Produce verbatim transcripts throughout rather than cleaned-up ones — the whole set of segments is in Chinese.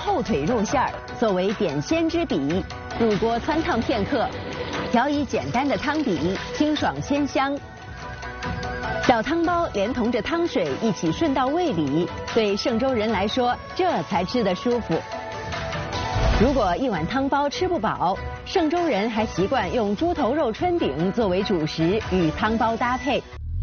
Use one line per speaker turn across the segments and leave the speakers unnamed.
后腿肉馅儿作为点鲜之笔，入锅汆烫片刻，调以简单的汤底，清爽鲜香。小汤包连同着汤水一起顺到胃里，对嵊州人来说，这才吃得舒服。如果一碗汤包吃不饱，嵊州人还习惯用猪头肉春饼作为主食与汤包搭配。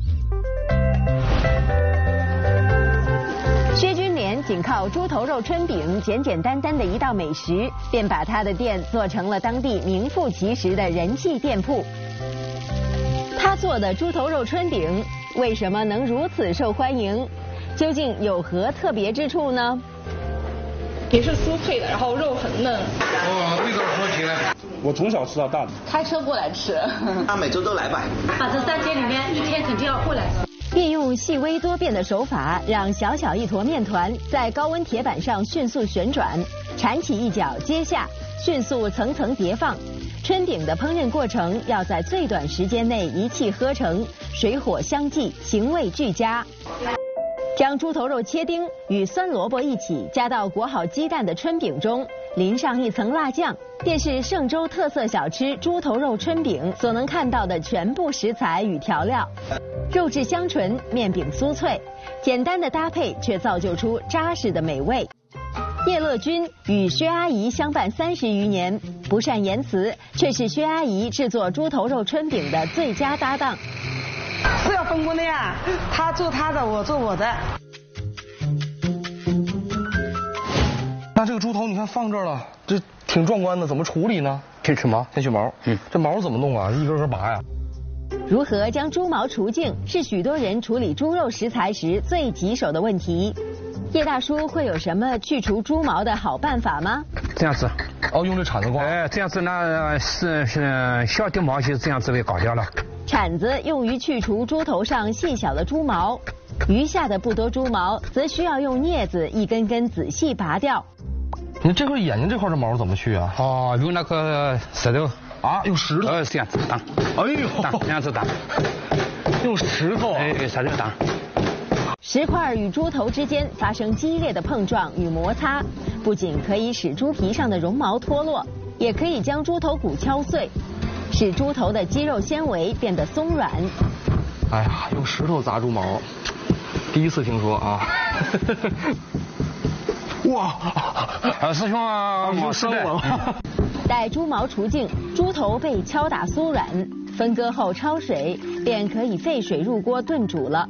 薛君莲仅靠猪头肉春饼简简单单的一道美食，便把他的店做成了当地名副其实的人气店铺。他做的猪头肉春饼为什么能如此受欢迎？究竟有何特别之处呢？
也是酥脆的，然后肉很嫩。
哦，味道说起来，我从小吃到大的。
开车过来吃，
那每周都来吧。
把这三天里面一天肯定要过来。
并用细微多变的手法，让小小一坨面团在高温铁板上迅速旋转，铲起一角接下，迅速层层叠放。春饼的烹饪过程要在最短时间内一气呵成，水火相济，形味俱佳。将猪头肉切丁与酸萝卜一起加到裹好鸡蛋的春饼中，淋上一层辣酱，便是嵊州特色小吃猪头肉春饼所能看到的全部食材与调料。肉质香醇，面饼酥脆，简单的搭配却造就出扎实的美味。叶乐君与薛阿姨相伴三十余年，不善言辞，却是薛阿姨制作猪头肉春饼的最佳搭档。
是要分工的呀，他做他的，我做我的。
那这个猪头你看放这儿了，这挺壮观的，怎么处理呢？
先取毛，
先取毛。嗯，这毛怎么弄啊？一根根拔呀？
如何将猪毛除净，是许多人处理猪肉食材时最棘手的问题。叶大叔会有什么去除猪毛的好办法吗？
这样子，
哦，用这铲子刮。
哎，这样子呢是是小的毛就这样子被搞掉了。
铲子用于去除猪头上细小的猪毛，余下的不多猪毛则需要用镊子一根根仔细拔掉。
你这块眼睛这块的毛怎么去啊？
哦，用那个石头
啊，用石头。
呃，这样子挡。
哎呦，
挡这样子挡。
用石头。
哎，石头挡。
石块与猪头之间发生激烈的碰撞与摩擦，不仅可以使猪皮上的绒毛脱落，也可以将猪头骨敲碎，使猪头的肌肉纤维变得松软。
哎呀，用石头砸猪毛，第一次听说啊！哇，
啊，师兄啊，
你伤我了。
待猪毛除净，猪头被敲打酥软，分割后焯水，便可以沸水入锅炖煮了。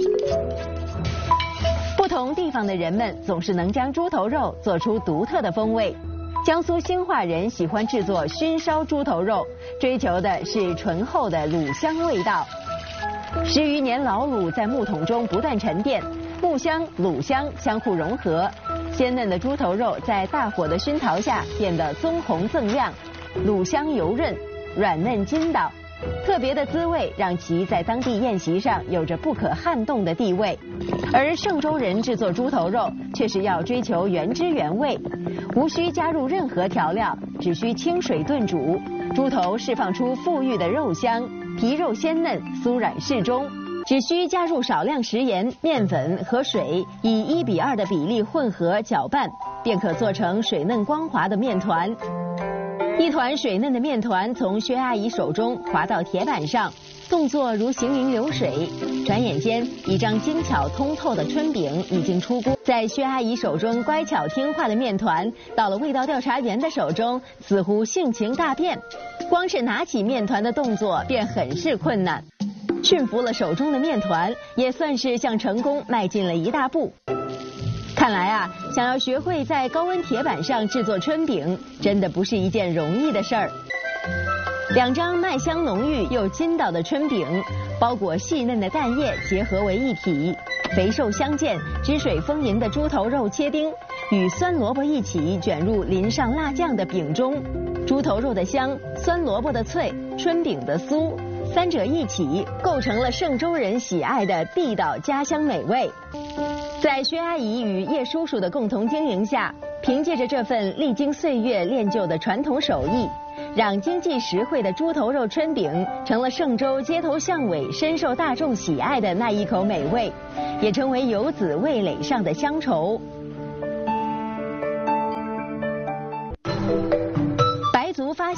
不同地方的人们总是能将猪头肉做出独特的风味。江苏兴化人喜欢制作熏烧猪头肉，追求的是醇厚的卤香味道。十余年老卤在木桶中不断沉淀，木香、卤香相互融合，鲜嫩的猪头肉在大火的熏陶下变得棕红锃亮，卤香油润，软嫩筋道。特别的滋味让其在当地宴席上有着不可撼动的地位。而嵊州人制作猪头肉却是要追求原汁原味，无需加入任何调料，只需清水炖煮，猪头释放出馥郁的肉香，皮肉鲜嫩，酥软适中。只需加入少量食盐、面粉和水，以一比二的比例混合搅拌，便可做成水嫩光滑的面团。一团水嫩的面团从薛阿姨手中滑到铁板上，动作如行云流水。转眼间，一张精巧通透的春饼已经出锅。在薛阿姨手中乖巧听话的面团，到了味道调查员的手中，似乎性情大变。光是拿起面团的动作便很是困难。驯服了手中的面团，也算是向成功迈进了一大步。看来啊，想要学会在高温铁板上制作春饼，真的不是一件容易的事儿。两张麦香浓郁又筋道的春饼，包裹细嫩的蛋液结合为一体，肥瘦相间、汁水丰盈的猪头肉切丁与酸萝卜一起卷入淋上辣酱的饼中，猪头肉的香，酸萝卜的脆，春饼的酥，三者一起构成了嵊州人喜爱的地道家乡美味。在薛阿姨与叶叔叔的共同经营下，凭借着这份历经岁月练就的传统手艺，让经济实惠的猪头肉春饼成了嵊州街头巷尾深受大众喜爱的那一口美味，也成为游子味蕾上的乡愁。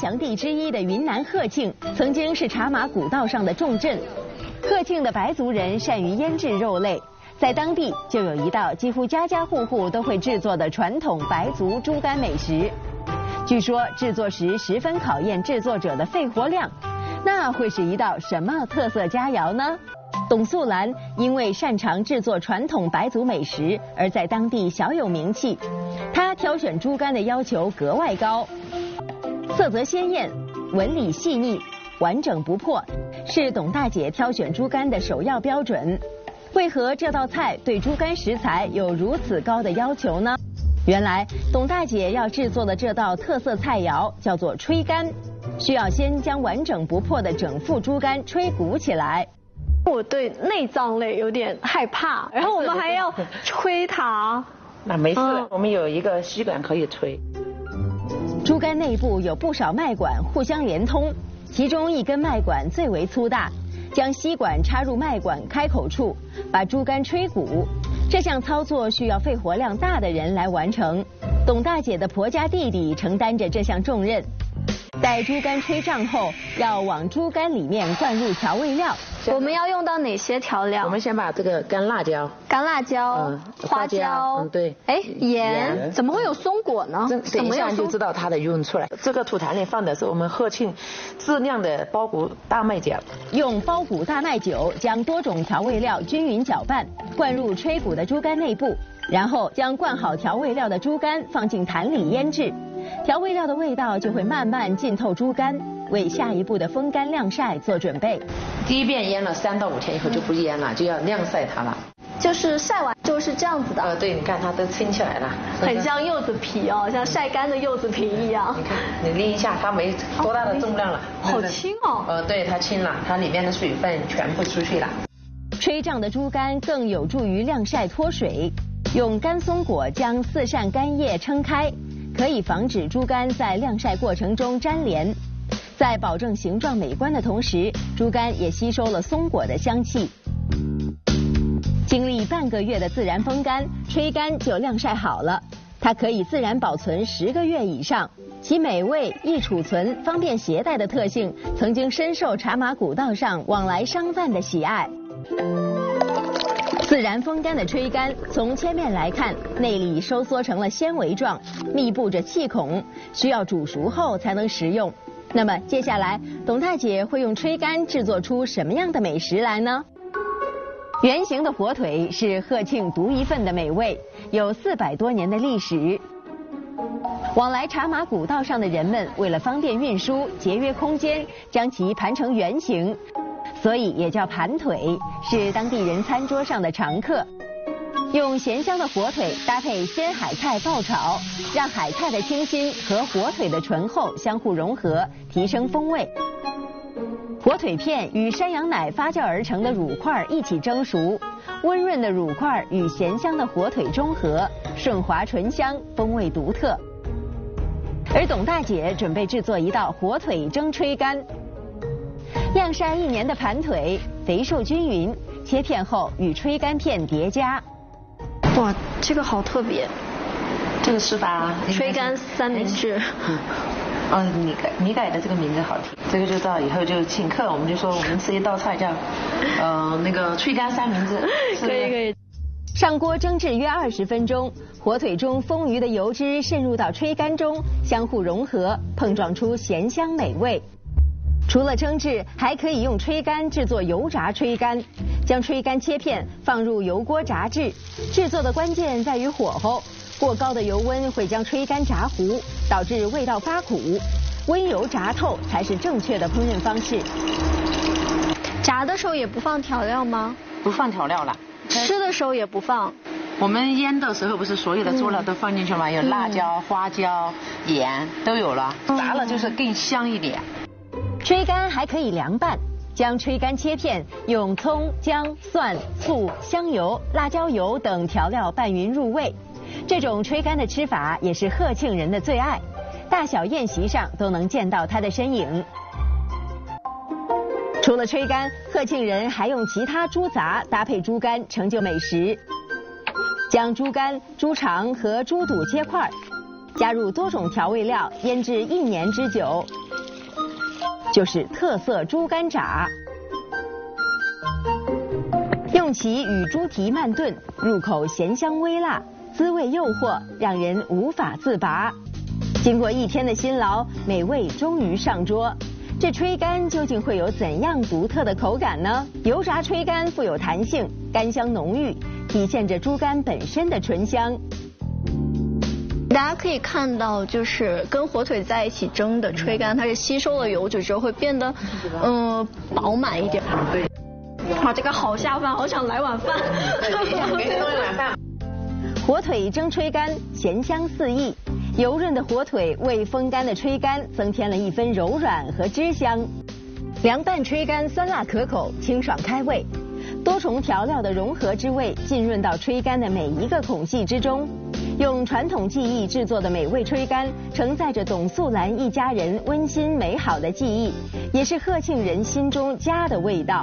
强地之一的云南鹤庆，曾经是茶马古道上的重镇。鹤庆的白族人善于腌制肉类，在当地就有一道几乎家家户户都会制作的传统白族猪肝美食。据说制作时十分考验制作者的肺活量，那会是一道什么特色佳肴呢？董素兰因为擅长制作传统白族美食，而在当地小有名气。她挑选猪肝的要求格外高，色泽鲜艳，纹理细腻，完整不破，是董大姐挑选猪肝的首要标准。为何这道菜对猪肝食材有如此高的要求呢？原来董大姐要制作的这道特色菜肴叫做吹肝，需要先将完整不破的整副猪肝吹鼓起来。
我对内脏类有点害怕，然后我们还要吹它。
那没事，嗯、我们有一个吸管可以吹。
猪肝内部有不少脉管互相连通，其中一根脉管最为粗大，将吸管插入脉管开口处，把猪肝吹鼓。这项操作需要肺活量大的人来完成。董大姐的婆家弟弟承担着这项重任。待猪肝吹胀后，要往猪肝里面灌入调味料。
我们要用到哪些调料？
我们先把这个干辣椒、
干辣椒、嗯、花椒，
嗯对，
哎盐，怎么会有松果呢？
等一下就知道它的用处了。这个土坛里放的是我们鹤庆自酿的包谷大麦酒，
用包谷大麦酒将多种调味料均匀搅拌，灌入吹鼓的猪肝内部，然后将灌好调味料的猪肝放进坛里腌制。调味料的味道就会慢慢浸透猪肝，为下一步的风干晾晒做准备。
第一遍腌了三到五天以后就不腌了，就要晾晒它了。
就是晒完就是这样子的。
呃，对，你看它都撑起来了，
很像柚子皮哦，像晒干的柚子皮一样。
你看，你拎一下，它没多大的重量了。
好轻哦。
呃，对，它轻了，它里面的水分全部出去了。
吹胀的猪肝更有助于晾晒脱水。用干松果将四扇干叶撑开，可以防止猪肝在晾晒过程中粘连。在保证形状美观的同时，猪肝也吸收了松果的香气。经历半个月的自然风干，吹干就晾晒好了。它可以自然保存十个月以上，其美味、易储存、方便携带的特性，曾经深受茶马古道上往来商贩的喜爱。自然风干的吹肝，从切面来看，内里收缩成了纤维状，密布着气孔，需要煮熟后才能食用。那么接下来，董大姐会用吹肝制作出什么样的美食来呢？圆形的火腿是鹤庆独一份的美味，有四百多年的历史。往来茶马古道上的人们为了方便运输、节约空间，将其盘成圆形，所以也叫盘腿，是当地人餐桌上的常客。用咸香的火腿搭配鲜海菜爆炒，让海菜的清新和火腿的醇厚相互融合，提升风味。火腿片与山羊奶发酵而成的乳块一起蒸熟，温润的乳块与咸香的火腿中和，顺滑醇香，风味独特。而董大姐准备制作一道火腿蒸吹肝。晾晒一年的盘腿，肥瘦均匀，切片后与吹肝片叠加。
哇，这个好特别！
这个是吧？
吹肝三明治。
嗯。哦，你改你改的这个名字好听。这个就到以后就请客，我们就说我们吃一道菜叫，呃，那个吹肝三明治。
可以可以。
上锅蒸制约二十分钟，火腿中丰腴的油脂渗入到吹肝中，相互融合，碰撞出咸香美味。除了蒸制，还可以用吹肝制作油炸吹肝。将吹肝切片放入油锅炸制，制作的关键在于火候。过高的油温会将吹肝炸糊，导致味道发苦。温油炸透才是正确的烹饪方式。
炸的时候也不放调料吗？
不放调料了。
吃的时候也不放。
我们腌的时候不是所有的佐料都放进去吗？嗯、有辣椒、花椒、盐都有了，炸了就是更香一点。
吹肝还可以凉拌，将吹肝切片，用葱、姜、蒜、醋、香油、辣椒油等调料拌匀入味。这种吹肝的吃法也是鹤庆人的最爱，大小宴席上都能见到它的身影。除了吹肝，鹤庆人还用其他猪杂搭配猪肝成就美食。将猪肝、猪肠和猪肚切块，加入多种调味料，腌制一年之久。 就是特色猪肝炸。用其与猪蹄慢炖，入口咸香微辣，滋味诱惑，让人无法自拔。经过一天的辛劳，美味终于上桌。这炊肝究竟会有怎样独特的口感呢？油炸炊肝富有弹性，肝香浓郁，体现着猪肝本身的醇香。
大家可以看到，就是跟火腿在一起蒸的炊肝，它是吸收了油脂之后会变得，嗯、呃，饱满一点。哇，这个好下饭，好想来碗饭。
给你弄一碗饭。
火腿蒸炊肝，咸香四溢，油润的火腿为风干的炊肝增添了一分柔软和汁香。凉拌炊肝酸辣可口，清爽开胃，多重调料的融合之味浸润到炊肝的每一个孔隙之中。用传统技艺制作的美味炊肝，承载着董素兰一家人温馨美好的记忆，也是贺庆人心中家的味道。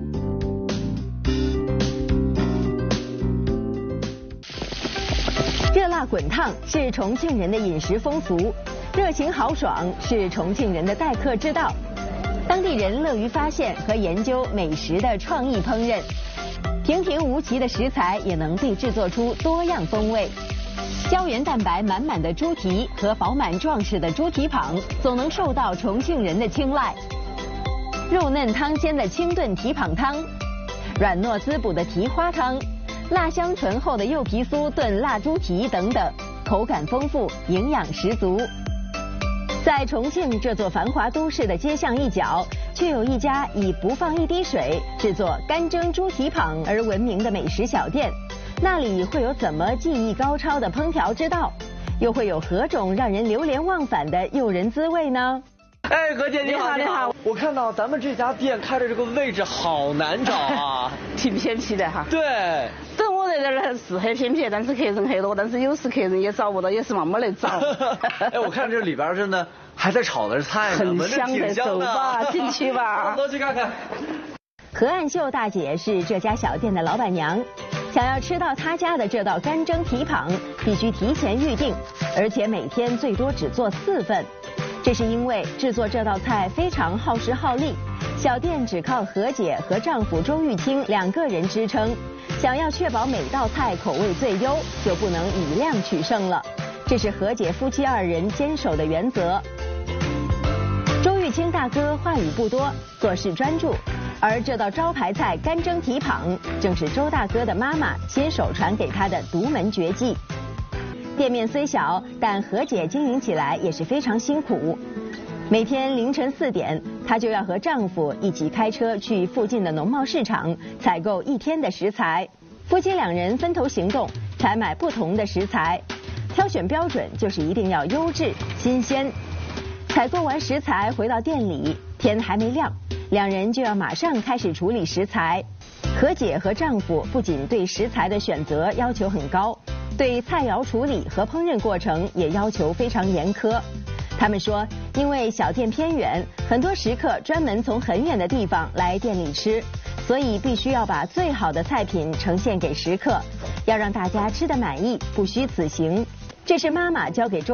热辣滚烫是重庆人的饮食风俗，热情豪爽是重庆人的待客之道。当地人乐于发现和研究美食的创意烹饪，平平无奇的食材也能被制作出多样风味。胶原蛋白满满的猪蹄和饱满壮实的猪蹄膀，总能受到重庆人的青睐。肉嫩汤鲜的清炖蹄膀汤，软糯滋补的蹄花汤，辣香醇厚的柚皮酥炖辣猪蹄等等，口感丰富，营养十足。在重庆这座繁华都市的街巷一角，却有一家以不放一滴水制作干蒸猪蹄膀而闻名的美食小店。那里会有怎么技艺高超的烹调之道，又会有何种让人流连忘返的诱人滋味呢？
哎，何姐你好，你好。我看到咱们这家店开的这个位置好难找啊，
挺偏僻的哈。
对。
这我在这儿是很偏僻，但是客人很多，但是有时客人也找不到，也是嘛没得找。
哎，我看这里边真的还在炒的是菜呢，
很香的，走吧，进去吧。
走去看看。
何岸秀大姐是这家小店的老板娘，想要吃到她家的这道干蒸蹄膀，必须提前预定，而且每天最多只做四份。这是因为制作这道菜非常耗时耗力，小店只靠何姐和丈夫周玉清两个人支撑。想要确保每道菜口味最优，就不能以量取胜了，这是何姐夫妻二人坚守的原则。周玉清大哥话语不多，做事专注，而这道招牌菜干蒸蹄膀，正是周大哥的妈妈亲手传给他的独门绝技。店面虽小，但何姐经营起来也是非常辛苦。每天凌晨四点，她就要和丈夫一起开车去附近的农贸市场采购一天的食材。夫妻两人分头行动，采买不同的食材，挑选标准就是一定要优质新鲜。采购完食材回到店里，天还没亮，两人就要马上开始处理食材。何姐和丈夫不仅对食材的选择要求很高，对菜肴处理和烹饪过程也要求非常严苛。他们说，因为小店偏远，很多食客专门从很远的地方来店里吃，所以必须要把最好的菜品呈现给食客，要让大家吃得满意，不虚此行。这是妈妈教给周